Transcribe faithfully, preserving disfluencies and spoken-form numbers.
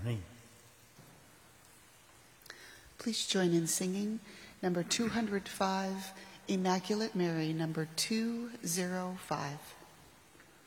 Amen. Please join in singing number two hundred five, Immaculate Mary, number two oh five.